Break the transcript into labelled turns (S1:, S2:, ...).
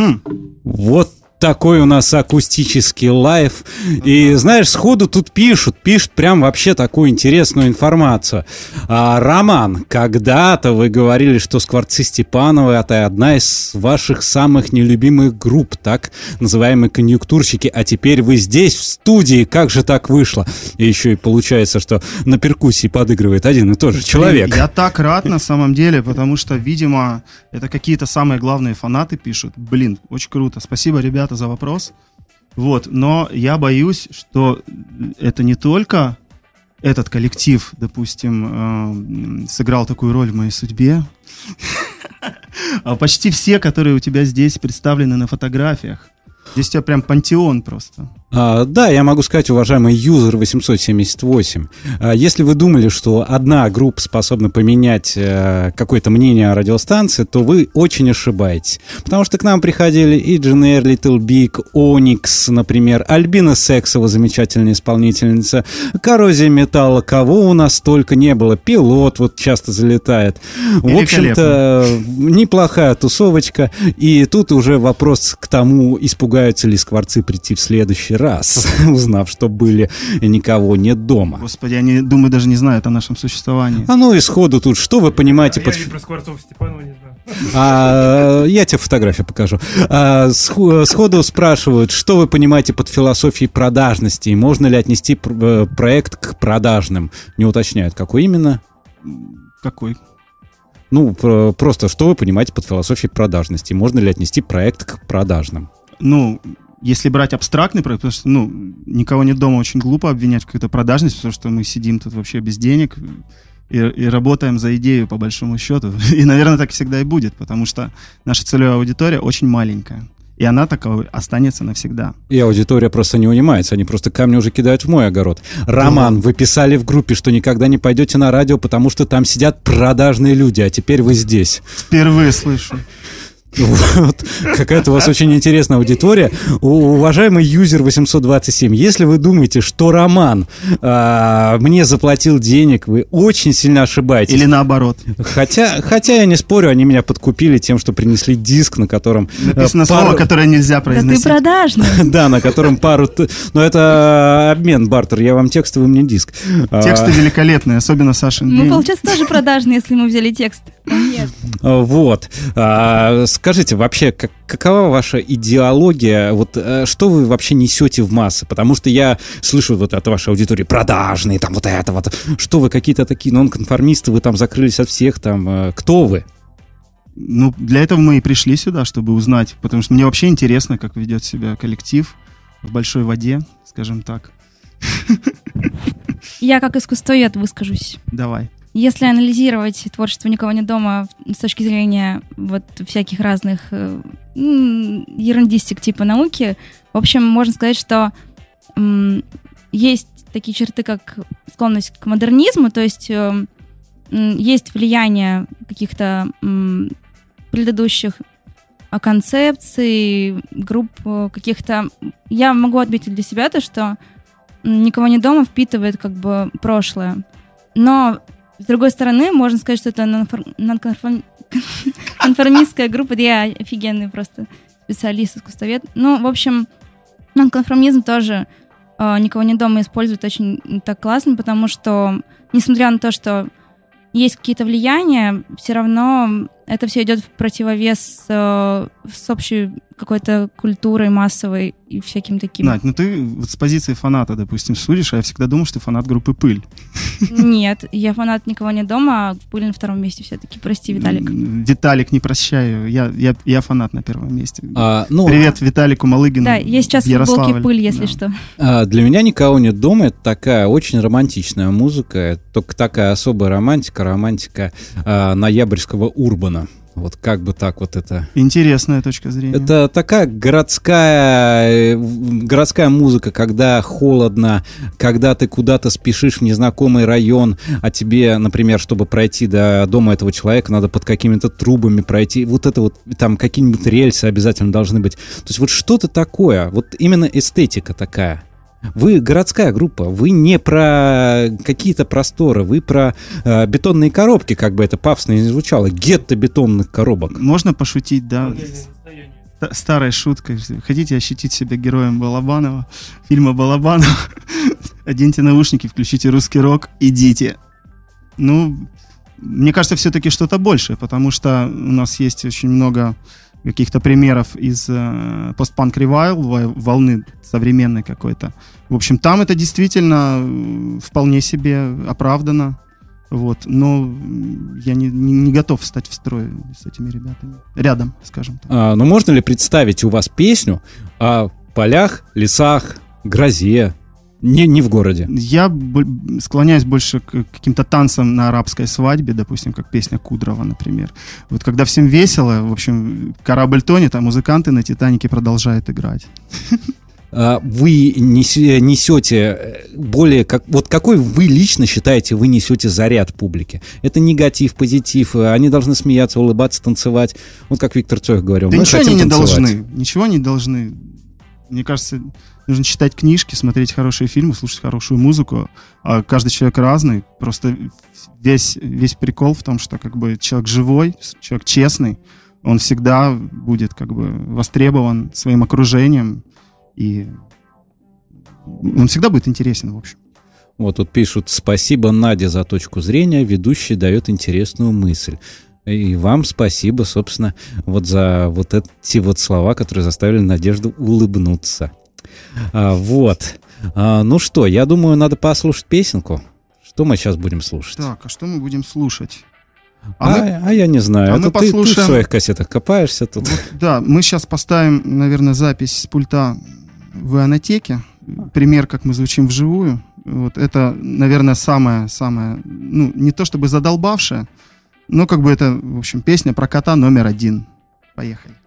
S1: Вот такой у нас акустический лайв. И, знаешь, сходу тут пишут прям вообще такую интересную информацию. Роман, когда-то вы говорили, что Скворцы Степановы — это одна из ваших самых нелюбимых групп, так называемые конъюнктурщики, а теперь вы здесь, в студии. Как же так вышло? И еще и получается, что на перкуссии подыгрывает один и тот же человек.
S2: Я так рад на самом деле, потому что, видимо, это какие-то самые главные фанаты пишут. Блин, очень круто. Спасибо, ребята, за вопрос. Вот, но я боюсь, что это не только этот коллектив, допустим, сыграл такую роль в моей судьбе, а почти все, которые у тебя здесь представлены на фотографиях. Здесь у тебя прям пантеон просто.
S1: Да, я могу сказать, уважаемый юзер 878, если вы думали, что одна группа способна поменять какое-то мнение о радиостанции, то вы очень ошибаетесь. Потому что к нам приходили и Дженер, Little Big, Оникс, например, Альбина Сексова, замечательная исполнительница, Коррозия Металла, кого у нас только не было, Пилот вот часто залетает. В общем-то, неплохая тусовочка, и тут уже вопрос к тому, испугаются ли скворцы прийти в следующий раз, узнав, что были и никого нет дома.
S2: Господи, они, думаю, даже не знают о нашем существовании.
S1: Ну и сходу тут, что вы понимаете под...
S3: Я про Скворцов Степанова не знаю.
S1: Я тебе фотографию покажу. Сходу спрашивают, что вы понимаете под философией продажности, и можно ли отнести проект к продажным. Не уточняют, какой именно.
S2: Какой?
S1: Ну, просто, что вы понимаете под философией продажности, можно ли отнести проект к продажным.
S2: Ну, если брать абстрактный проект, потому что, никого нет дома, очень глупо обвинять в какой-то продажности, потому что мы сидим тут вообще без денег и работаем за идею, по большому счету. И, наверное, так всегда и будет, потому что наша целевая аудитория очень маленькая. И она таковой останется навсегда.
S1: И аудитория просто не унимается, они просто камни уже кидают в мой огород. Роман, вы писали в группе, что никогда не пойдете на радио, потому что там сидят продажные люди, а теперь вы здесь.
S2: Впервые слышу.
S1: Вот. Какая-то у вас очень интересная аудитория. Уважаемый юзер 827, если вы думаете, что Роман мне заплатил денег, вы очень сильно ошибаетесь.
S2: Или наоборот.
S1: Хотя я не спорю, они меня подкупили тем, что принесли диск, на котором...
S2: Написано слово, которое нельзя произносить.
S4: Да ты продажный.
S1: Да, на котором пару... Но это обмен, бартер, я вам текст, вы мне диск.
S2: Тексты великолепные, особенно Сашин.
S4: Мы, получается, тоже продажные, если мы взяли текст. Нет.
S1: Вот. Скажите, вообще, какова ваша идеология? Вот что вы вообще несете в массы? Потому что я слышу вот от вашей аудитории продажные, там вот это вот. Что вы, какие-то такие нонконформисты, вы там закрылись от всех, там, кто вы?
S2: Ну, для этого мы и пришли сюда, чтобы узнать, потому что мне вообще интересно, как ведет себя коллектив в большой воде, скажем так.
S4: Я как искусствовед выскажусь.
S2: Давай.
S4: Если анализировать творчество «Никого нет дома» с точки зрения вот всяких разных ерундистик типа науки, в общем, можно сказать, что есть такие черты, как склонность к модернизму, то есть есть влияние каких-то предыдущих концепций, групп каких-то... Я могу отметить для себя то, что «Никого нет дома» впитывает как бы прошлое, но с другой стороны, можно сказать, что это нонконформистская группа. Я офигенный просто специалист, искусствовед. Ну, в общем, нонконформизм тоже «Никого нет дома» использует очень так классно, потому что, несмотря на то, что есть какие-то влияния, все равно это все идет в противовес с общей какой-то культурой массовой и всяким таким.
S2: Надь, ну ты вот с позиции фаната, допустим, судишь, а я всегда думал, что ты фанат группы «Пыль».
S4: Нет, я фанат «Никого нет дома», а «Пыль» на втором месте все-таки. Прости, Виталик.
S2: Виталик, не прощаю. Я фанат на первом месте.
S1: Ну,
S2: привет Виталику Малыгину.
S4: Да, я сейчас в футболке «Пыль», если что.
S1: Для меня «Никого нет дома» — это такая очень романтичная музыка, только такая особая романтика ноябрьского урбана. Вот как бы так вот это...
S2: Интересная точка зрения.
S1: Это такая городская музыка, когда холодно, когда ты куда-то спешишь в незнакомый район, а тебе, например, чтобы пройти до дома этого человека, надо под какими-то трубами пройти. Вот это вот, там какие-нибудь рельсы обязательно должны быть. То есть вот что-то такое, вот именно эстетика такая. Вы городская группа, вы не про какие-то просторы, вы про бетонные коробки, как бы это пафосно не звучало, гетто бетонных коробок.
S2: Можно пошутить, да? старой шуткой. Хотите ощутить себя героем Балабанова, фильма Балабанова? Оденьте наушники, включите русский рок, идите. Ну, мне кажется, все-таки что-то большее, потому что у нас есть очень много каких-то примеров из постпанк ревайвал, волны современной какой-то. В общем, там это действительно вполне себе оправдано. Вот. Но я не готов встать в строй с этими ребятами. Рядом, скажем так.
S1: Но можно ли представить у вас песню о полях, лесах, грозе? Не в городе.
S2: Я склоняюсь больше к каким-то танцам на арабской свадьбе, допустим, как песня Кудрова, например. Вот когда всем весело, в общем, корабль тонет, а музыканты на «Титанике» продолжают играть.
S1: Вы несете более... какой вы лично считаете, вы несете заряд публике? Это негатив, позитив, они должны смеяться, улыбаться, танцевать. Вот как Виктор Цой говорил,
S2: да
S1: мы
S2: ничего
S1: хотим
S2: они не
S1: танцевать.
S2: должны, ничего не должны. Мне кажется, нужно читать книжки, смотреть хорошие фильмы, слушать хорошую музыку. А каждый человек разный. Просто весь прикол в том, что как бы человек живой, человек честный, он всегда будет как бы востребован своим окружением. И он всегда будет интересен, в общем.
S1: Вот тут пишут: спасибо Наде за точку зрения, ведущий дает интересную мысль. И вам спасибо, собственно, вот за вот эти вот слова, которые заставили Надежду улыбнуться. Ну что, я думаю, надо послушать песенку. Что мы сейчас будем слушать?
S2: Так, а что мы будем слушать?
S1: Я не знаю. Это ты в своих кассетах копаешься тут.
S2: Вот, да, мы сейчас поставим, наверное, запись с пульта в ионотеке. Пример, как мы звучим вживую. Вот это, наверное, самое, ну, не то чтобы задолбавшее, но как бы это, в общем, песня про кота номер 1. Поехали.